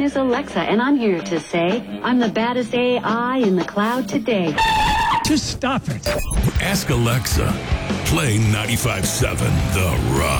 is Alexa, and I'm here to say I'm the baddest AI in the cloud today. Just stop it. Ask Alexa. Play 95.7 The Rock.